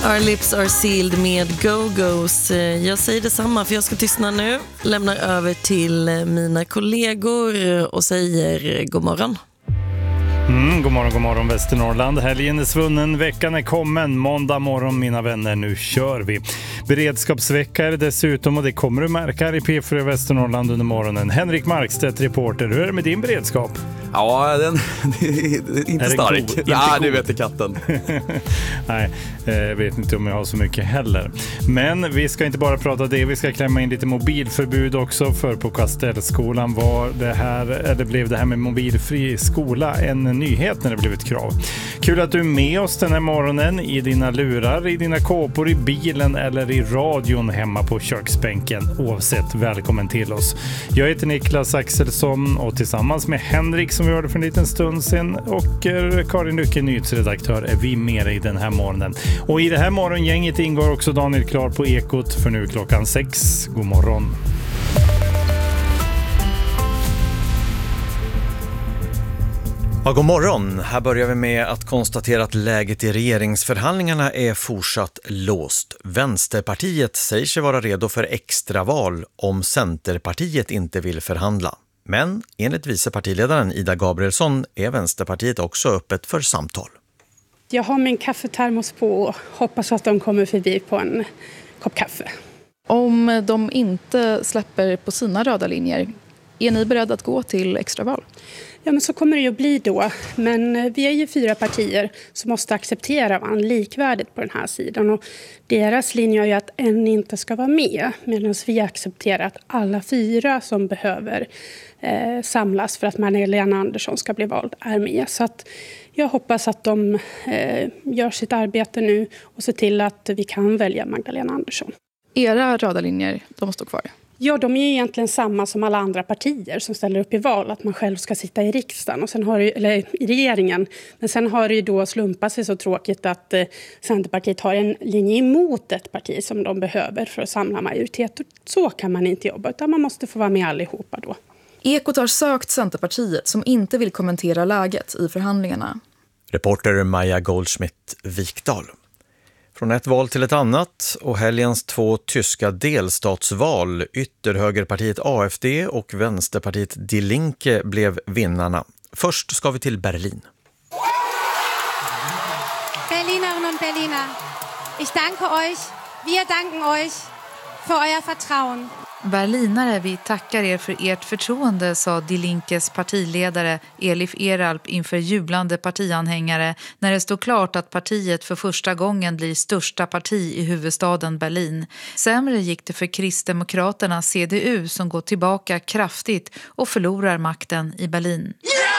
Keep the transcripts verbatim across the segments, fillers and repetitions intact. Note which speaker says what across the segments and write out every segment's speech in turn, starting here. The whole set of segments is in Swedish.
Speaker 1: Our lips are sealed med Go-Go's. Jag säger detsamma för jag ska tystna nu. Lämnar över till mina kollegor och säger god morgon.
Speaker 2: Mm, god morgon, god morgon Västernorrland. Helgen är svunnen, veckan är kommen. Måndag morgon mina vänner, nu kör vi. Beredskapsvecka är det dessutom och det kommer du märka här i P fyra Västernorrland under morgonen. Henrik Markstedt, reporter, hur är det med din beredskap?
Speaker 3: Ja, den är inte
Speaker 2: är
Speaker 3: stark.
Speaker 2: God?
Speaker 3: Nej,
Speaker 2: inte
Speaker 3: det vet jag katten.
Speaker 2: Nej, jag vet inte om jag har så mycket heller. Men vi ska inte bara prata det, vi ska klämma in lite mobilförbud också. För på Kastellskolan var det här, eller blev det här med mobilfri skola en nyhet när det blev ett krav. Kul att du är med oss den här morgonen i dina lurar, i dina kåpor, i bilen eller i radion hemma på köksbänken. Oavsett, välkommen till oss. Jag heter Niklas Axelsson och tillsammans med Henrik som vi hörde för en liten stund sedan och Karin Lycke, nyhetsredaktör, är vi med i den här morgonen. Och i det här morgongänget ingår också Daniel Klar på Ekot för nu klockan sex. God morgon.
Speaker 4: Ja, god morgon. Här börjar vi med att konstatera att läget i regeringsförhandlingarna är fortsatt låst. Vänsterpartiet säger sig vara redo för extraval om Centerpartiet inte vill förhandla. Men enligt vicepartiledaren Ida Gabrielsson är Vänsterpartiet också öppet för samtal.
Speaker 5: Jag har min kaffetermos på och hoppas att de kommer förbi på en kopp kaffe.
Speaker 6: Om de inte släpper på sina röda linjer, är ni beredda att gå till extraval?
Speaker 5: Ja, men så kommer det ju bli då. Men vi är ju fyra partier som måste acceptera varandra likvärdigt på den här sidan. Och deras linje är ju att en inte ska vara med. Medan vi accepterar att alla fyra som behöver eh, samlas för att Magdalena Andersson ska bli vald är med. Så att jag hoppas att de eh, gör sitt arbete nu och ser till att vi kan välja Magdalena Andersson.
Speaker 6: Era röda linjer, de står kvar?
Speaker 5: Ja, de är ju egentligen samma som alla andra partier som ställer upp i val. Att man själv ska sitta i riksdagen, och sen har det, eller i regeringen. Men sen har det ju då slumpat sig så tråkigt att eh, Centerpartiet har en linje emot ett parti som de behöver för att samla majoritet. Och så kan man inte jobba, utan man måste få vara med allihopa då.
Speaker 6: Ekot har sökt Centerpartiet som inte vill kommentera läget i förhandlingarna.
Speaker 4: Reporter Maja Goldschmidt-Vikdal. Från ett val till ett annat och helgens två tyska delstatsval, ytterhögerpartiet A F D och vänsterpartiet Die Linke blev vinnarna. Först ska vi till Berlin.
Speaker 7: Berlinerinnen und Berliner, ich danke euch, wir danken euch för euer Vertrauen.
Speaker 8: Berlinare, vi tackar er för ert förtroende, sa Die Linkes partiledare Elif Eralp inför jublande partianhängare när det stod klart att partiet för första gången blir största parti i huvudstaden Berlin. Sämre gick det för Kristdemokraterna C D U som går tillbaka kraftigt och förlorar makten i Berlin.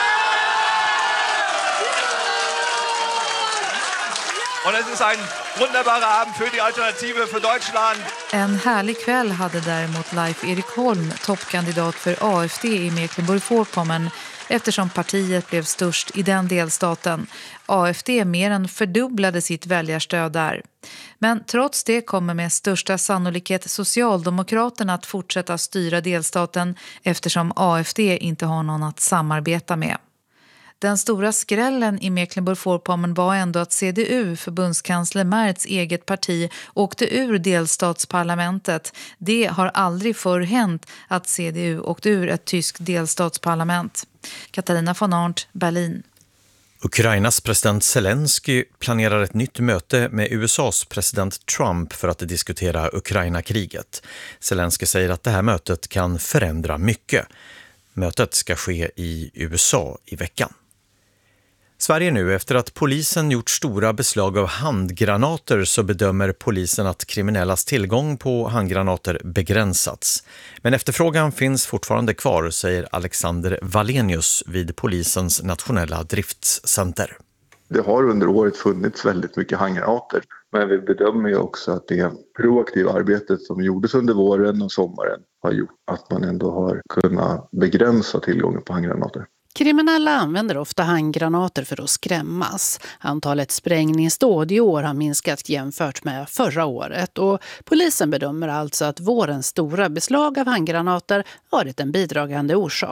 Speaker 9: Und es ist ein wunderbarer Abend für die Alternative für Deutschland.
Speaker 8: En härlig kväll hade däremot Leif Erik Holm, toppkandidat för A F D i Mecklenburg-Vorpommern, eftersom partiet blev störst i den delstaten. A F D mer än fördubblade sitt väljarstöd där. Men trots det kommer med största sannolikhet Socialdemokraterna att fortsätta styra delstaten eftersom A F D inte har någon att samarbeta med. Den stora skrällen i Mecklenburg-Vorpommern var ändå att C D U, förbundskansler Merz eget parti, åkte ur delstatsparlamentet. Det har aldrig förr hänt att C D U åkte ur ett tyskt delstatsparlament. Katarina von Arndt, Berlin.
Speaker 4: Ukrainas president Zelensky planerar ett nytt möte med U S A:s president Trump för att diskutera Ukraina-kriget. Zelensky säger att det här mötet kan förändra mycket. Mötet ska ske i U S A i veckan. Sverige nu, efter att polisen gjort stora beslag av handgranater så bedömer polisen att kriminellas tillgång på handgranater begränsats. Men efterfrågan finns fortfarande kvar, säger Alexander Wallenius vid polisens nationella driftscenter.
Speaker 10: Det har under året funnits väldigt mycket handgranater, men vi bedömer ju också att det proaktiva arbetet som gjordes under våren och sommaren har gjort att man ändå har kunnat begränsa tillgången på handgranater.
Speaker 11: Kriminella använder ofta handgranater för att skrämmas. Antalet sprängningsdåd i år har minskat jämfört med förra året och polisen bedömer alltså att vårens stora beslag av handgranater varit en bidragande orsak.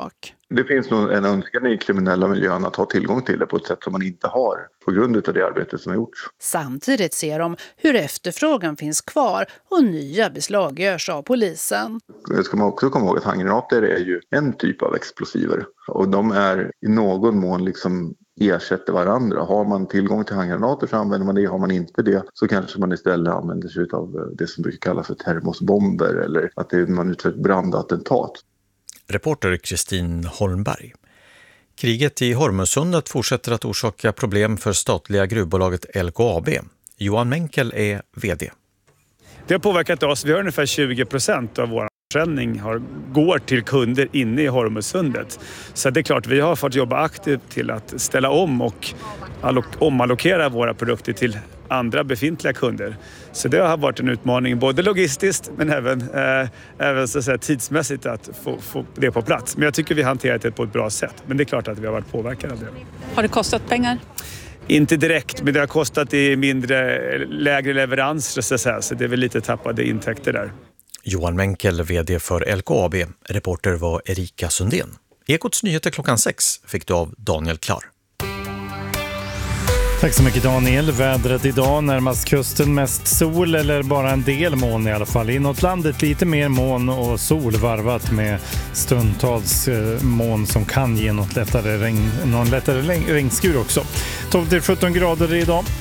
Speaker 10: Det finns nog en önskan i kriminella miljön att ha tillgång till det på ett sätt som man inte har på grund av det arbete som har gjorts.
Speaker 11: Samtidigt ser de hur efterfrågan finns kvar och nya beslag görs av polisen.
Speaker 10: Det ska man också komma ihåg att handgranater är ju en typ av explosiver och de är i någon mån liksom ersätter varandra. Har man tillgång till handgranater så använder man det, har man inte det så kanske man istället använder sig av det som brukar kallas för termosbomber eller att det, man utför ett brandattentat.
Speaker 4: Reporter Kristin Holmberg. Kriget i Hormuzsundet fortsätter att orsaka problem för statliga gruvbolaget L K A B. Johan Menkel är vd.
Speaker 12: Det har påverkat oss. Vi har ungefär tjugo procent av vår försäljning har, går till kunder inne i Hormuzsundet. Så det är klart, vi har fått jobba aktivt till att ställa om och allok- omallokera våra produkter till andra befintliga kunder. Så det har varit en utmaning både logistiskt men även, eh, även så att säga, tidsmässigt att få, få det på plats. Men jag tycker vi har hanterat det på ett bra sätt. Men det är klart att vi har varit påverkade av det.
Speaker 13: Har det kostat pengar?
Speaker 12: Inte direkt, men det har kostat i mindre, lägre leveranser så att säga. Så det är väl lite tappade intäkter där.
Speaker 4: Johan Menkel, vd för L K A B. Reporter var Erika Sundén. Ekots nyheter klockan sex fick du av Daniel Klar.
Speaker 2: Tack så mycket Daniel. Vädret idag närmast kusten mest sol eller bara en del moln i alla fall. Inåt landet lite mer moln och sol varvat med stundtals moln som kan ge något lättare regn, någon lättare regnskur också. tolv till sjutton grader idag.